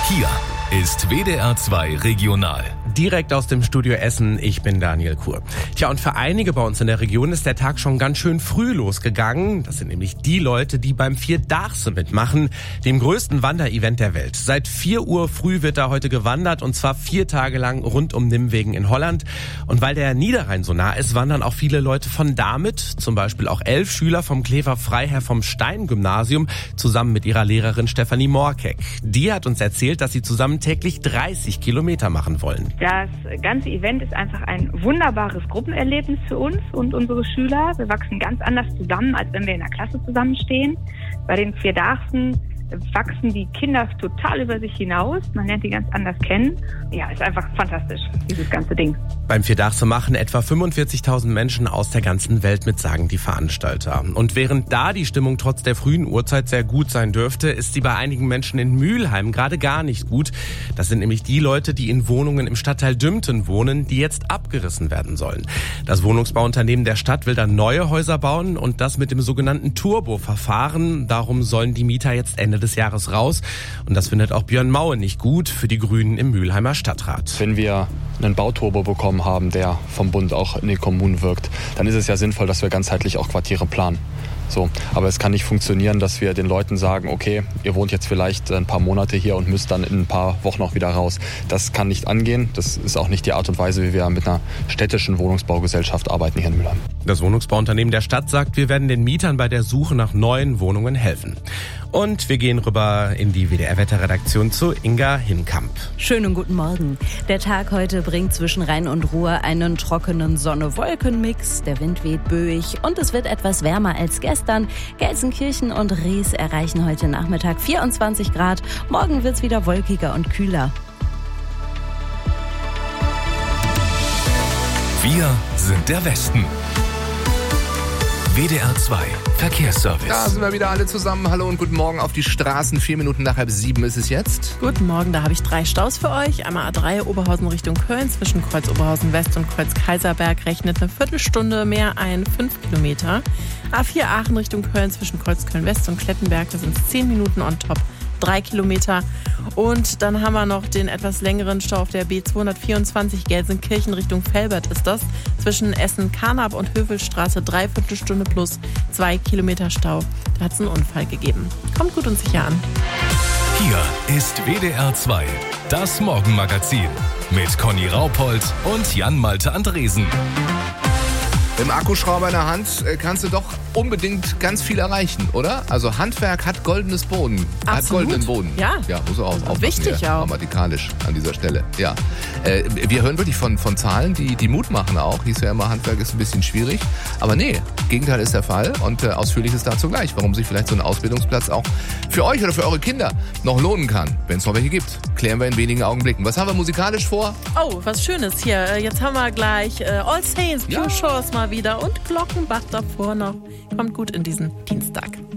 Hier ist WDR 2 Regional. Direkt aus dem Studio Essen, ich bin Daniel Kur. Tja, und für einige bei uns in der Region ist der Tag schon ganz schön früh losgegangen. Das sind nämlich die Leute, die beim Vierdaghse mitmachen, dem größten Wanderevent der Welt. Seit 4 Uhr früh wird da heute gewandert, und zwar 4 Tage lang rund um Nimwegen in Holland. Und weil der Niederrhein so nah ist, wandern auch viele Leute von da mit. Zum Beispiel auch 11 Schüler vom Klever Freiherr vom Stein-Gymnasium zusammen mit ihrer Lehrerin Stefanie Morkeck. Die hat uns erzählt, dass sie zusammen täglich 30 Kilometer machen wollen. Das ganze Event ist einfach ein wunderbares Gruppenerlebnis für uns und unsere Schüler. Wir wachsen ganz anders zusammen, als wenn wir in der Klasse zusammenstehen. Bei den Vierdachsen wachsen die Kinder total über sich hinaus. Man lernt die ganz anders kennen. Ja, ist einfach fantastisch, dieses ganze Ding. Beim Vierdaghse machen etwa 45.000 Menschen aus der ganzen Welt mit, sagen die Veranstalter. Und während da die Stimmung trotz der frühen Uhrzeit sehr gut sein dürfte, ist sie bei einigen Menschen in Mülheim gerade gar nicht gut. Das sind nämlich die Leute, die in Wohnungen im Stadtteil Dümten wohnen, die jetzt abgerissen werden sollen. Das Wohnungsbauunternehmen der Stadt will dann neue Häuser bauen, und das mit dem sogenannten Turbo-Verfahren. Darum sollen die Mieter jetzt Ende des Jahres raus. Und das findet auch Björn Maue nicht gut für die Grünen im Mülheimer Stadtrat. Wenn wir einen Bauturbo bekommen haben, der vom Bund auch in den Kommunen wirkt, dann ist es ja sinnvoll, dass wir ganzheitlich auch Quartiere planen. So, aber es kann nicht funktionieren, dass wir den Leuten sagen, okay, ihr wohnt jetzt vielleicht ein paar Monate hier und müsst dann in ein paar Wochen auch wieder raus. Das kann nicht angehen. Das ist auch nicht die Art und Weise, wie wir mit einer städtischen Wohnungsbaugesellschaft arbeiten hier in Mülheim. Das Wohnungsbauunternehmen der Stadt sagt, wir werden den Mietern bei der Suche nach neuen Wohnungen helfen. Und wir gehen rüber in die WDR-Wetterredaktion zu Inga Hinkamp. Schönen guten Morgen. Der Tag heute bringt zwischen Rhein und Ruhr einen trockenen Sonne-Wolken-Mix. Der Wind weht böig und es wird etwas wärmer als gestern. Gelsenkirchen und Ries erreichen heute Nachmittag 24 Grad. Morgen wird's wieder wolkiger und kühler. Wir sind der Westen. WDR 2 Verkehrsservice. Da sind wir wieder alle zusammen. Hallo und guten Morgen auf die Straßen. 6:04 nach 6:30 ist es jetzt. Guten Morgen, da habe ich 3 Staus für euch. Einmal A3 Oberhausen Richtung Köln. Zwischen Kreuz Oberhausen West und Kreuz Kaiserberg rechnet eine Viertelstunde mehr ein, 5 Kilometer. A4 Aachen Richtung Köln. Zwischen Kreuz Köln West und Klettenberg, da sind es 10 Minuten on top. 3 Kilometer. Und dann haben wir noch den etwas längeren Stau auf der B224 Gelsenkirchen Richtung Velbert ist das. Zwischen Essen-Karnap und Hövelstraße 3/4 Stunde plus 2 Kilometer Stau. Da hat es einen Unfall gegeben. Kommt gut und sicher an. Hier ist WDR 2, das Morgenmagazin mit Conny Raupold und Jan-Malte Andresen. Im Akkuschrauber in der Hand kannst du doch unbedingt ganz viel erreichen, oder? Also Handwerk hat goldenes Boden. Absolut. Hat goldenen Boden. Ja. Ja, muss auch aufpassen. Wichtig hier, auch. grammatikalisch an dieser Stelle. Ja. Wir hören wirklich von Zahlen, die Mut machen auch. Hieß ja immer, Handwerk ist ein bisschen schwierig. Aber nee, Gegenteil ist der Fall. Und Ausführliches dazu gleich, warum sich vielleicht so ein Ausbildungsplatz auch für euch oder für eure Kinder noch lohnen kann, wenn es noch welche gibt. Klären wir in wenigen Augenblicken. Was haben wir musikalisch vor? Oh, was Schönes hier. Jetzt haben wir gleich All Saints, Pure Shores mal wieder und Glockenbach davor noch. Kommt gut in diesen Dienstag.